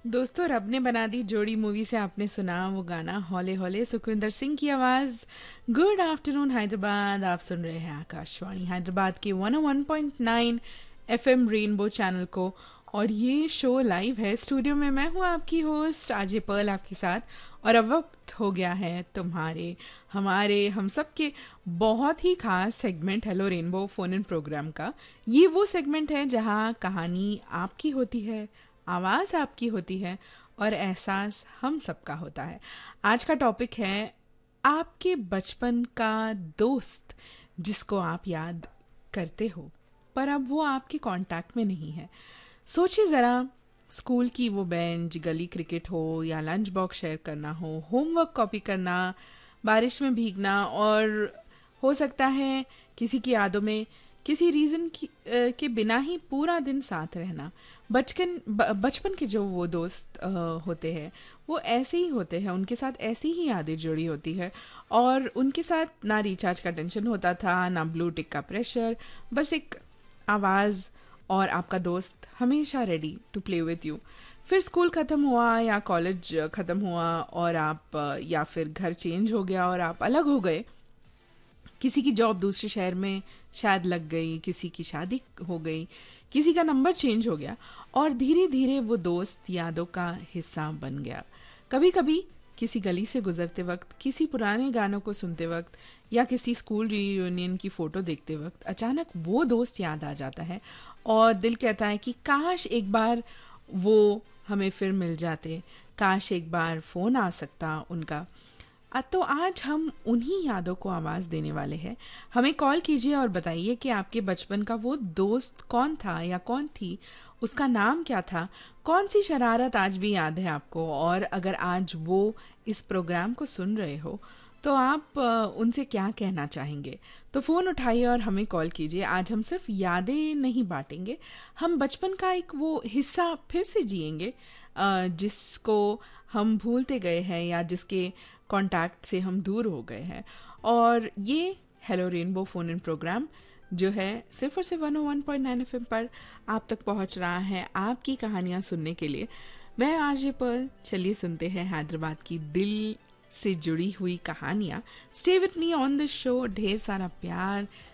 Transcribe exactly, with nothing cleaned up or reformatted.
दोस्तों, रब ने बना दी जोड़ी मूवी से आपने सुना वो गाना हौले हौले, सुखविंदर सिंह की आवाज़। गुड आफ्टरनून हैदराबाद, आप सुन रहे हैं आकाशवाणी हैदराबाद के वन ओ one point nine FM rainbow channel को। और ये शो लाइव है। स्टूडियो में मैं हूँ आपकी होस्ट आरजे पर्ल आपके साथ। और अब वक्त हो गया है तुम्हारे, हमारे, हम सब के बहुत ही खास सेगमेंट हेलो रेनबो फ़ोन इन प्रोग्राम का। ये वो सेगमेंट है जहाँ कहानी आपकी होती है, आवाज़ आपकी होती है और एहसास हम सबका होता है। आज का टॉपिक है आपके बचपन का दोस्त, जिसको आप याद करते हो पर अब वो आपके कांटेक्ट में नहीं है। सोचिए ज़रा, स्कूल की वो बेंच, गली क्रिकेट हो या लंच बॉक्स शेयर करना हो, होमवर्क कॉपी करना, बारिश में भीगना और हो सकता है किसी की यादों में किसी रीज़न की अ, के बिना ही पूरा दिन साथ रहना। बचपन ब- बचपन के जो वो दोस्त अ, होते हैं वो ऐसे ही होते हैं, उनके साथ ऐसी ही यादें जुड़ी होती है। और उनके साथ ना रिचार्ज का टेंशन होता था, ना ब्लू टिक का प्रेशर, बस एक आवाज़ और आपका दोस्त हमेशा ready to play with you. फिर स्कूल ख़त्म हुआ या कॉलेज ख़त्म हुआ और आप अ, या फिर घर चेंज हो गया और आप अलग हो गए। किसी की जॉब दूसरे शहर में शायद लग गई, किसी की शादी हो गई, किसी का नंबर चेंज हो गया और धीरे धीरे वो दोस्त यादों का हिस्सा बन गया। कभी कभी किसी गली से गुजरते वक्त, किसी पुराने गानों को सुनते वक्त या किसी स्कूल रियूनियन की फ़ोटो देखते वक्त अचानक वो दोस्त याद आ जाता है और दिल कहता है कि काश एक बार वो हमें फिर मिल जाते, काश एक बार फ़ोन आ सकता उनका। अ, तो आज हम उन्हीं यादों को आवाज़ देने वाले हैं। हमें कॉल कीजिए और बताइए कि आपके बचपन का वो दोस्त कौन था या कौन थी, उसका नाम क्या था, कौन सी शरारत आज भी याद है आपको। और अगर आज वो इस प्रोग्राम को सुन रहे हो तो आप अ, उनसे क्या कहना चाहेंगे। तो फ़ोन उठाइए और हमें कॉल कीजिए। आज हम सिर्फ यादें नहीं बांटेंगे, हम बचपन का एक वो हिस्सा फिर से जिएंगे अ, जिसको हम भूलते गए हैं या जिसके कांटेक्ट से हम दूर हो गए हैं। और ये हेलो रेनबो फ़ोन इन प्रोग्राम जो है सिर्फ और सिर्फ वन ओ one point nine F M पर आप तक पहुंच रहा है आपकी कहानियां सुनने के लिए। मैं आरजे पर्ल, चलिए सुनते हैं हैदराबाद की दिल से जुड़ी हुई कहानियाँ। Stay with me on this show. ढेर सारा प्यार,